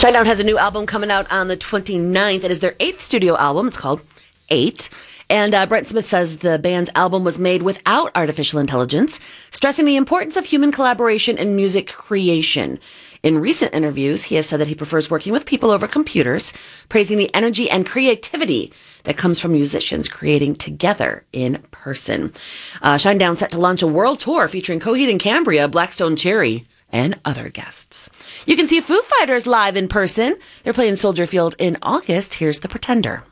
Shinedown has a new album coming out on the 29th. It is their 8th studio album. It's called 8. And Brent Smith says the band's album was made without artificial intelligence, stressing the importance of human collaboration in music creation. In recent interviews, he has said that he prefers working with people over computers, praising the energy and creativity that comes from musicians creating together in person. Shinedown set to launch a world tour featuring Coheed and Cambria, Blackstone Cherry, and other guests. You can see Foo Fighters live in person. They're playing Soldier Field in August. Here's The Pretender.